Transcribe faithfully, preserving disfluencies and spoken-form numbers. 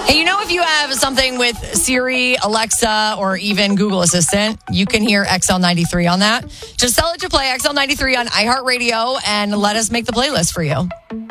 Hey, you know, if you have something with Siri, Alexa, or even Google Assistant, you can hear X L ninety-three on that. Just tell it to play X L ninety-three on iHeartRadio and let us make the playlist for you.